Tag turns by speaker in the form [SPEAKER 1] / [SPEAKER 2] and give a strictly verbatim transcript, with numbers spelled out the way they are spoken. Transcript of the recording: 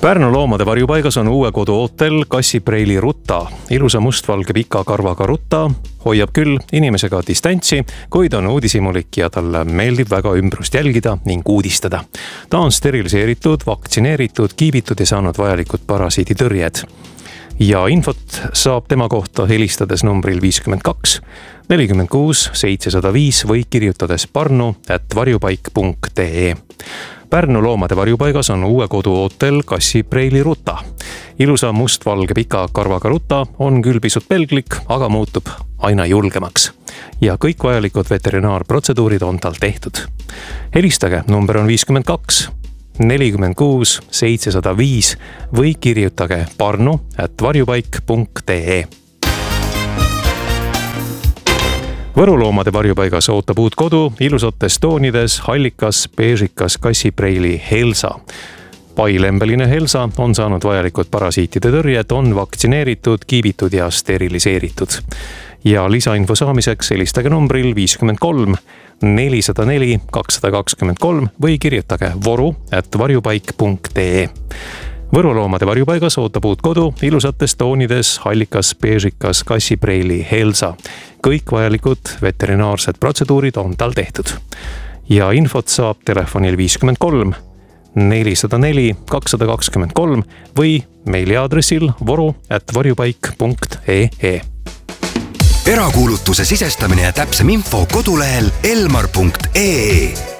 [SPEAKER 1] Pärnu loomade varjupaigas on uue kodu ootel kassipreili Rutta. Ilusa mustvalge pika karvaga Rutta hoiab küll inimesega distantsi, kuid on uudishimulik ja talle meeldib väga ümbrust jälgida ning uudistada. Ta on steriliseeritud, vaktsineeritud, kiibitud ja saanud vajalikud parasiiditõrjed. Ja infot saab tema kohta helistades numbril viiskümmend kaks nelikümmend kuus seitsesada viis või kirjutades parnu at varjupaik punkt ee. Pärnu loomade varjupaigas on uue kodu ootel kassipreili Rutta. Ilusa mustvalge pika karvaga Rutta on küll pisut pelglik, aga muutub aina julgemaks. Ja kõik vajalikud veterinaarprotseduurid on tal tehtud. Helistage, number on viiskümmend kaks nelikümmend kuus seitsesada viis või kirjutage parnu at varjupaik punkt ee. Võru loomade varjupaigas ootab uut kodu ilusates toonides hallikas, beežikas kassipreili Helsa. Pailembeline Helsa on saanud vajalikud parasiitide tõrjed, on vaktsineeritud, kiibitud ja steriliseeritud. Ja lisainfo saamiseks helistage numbril viiskümmend kolm nelisada neli kakssada kakskümmend kolm või kirjutage voru at varjupaik punkt ee. Võru loomade varjupaigas ootab uut kodu ilusates toonides hallikas, beežikas kassipreili Helsa. Kõik vajalikud veterinaarsed protseduurid on tal tehtud. Ja infot saab telefonil viiskümmend kolm nelisada neli kakssada kakskümmend kolm või meiliaadressil voru at varjupaik punkt ee.
[SPEAKER 2] Erakuulutuse sisestamine ja täpsem info kodulehel elmar punkt ee.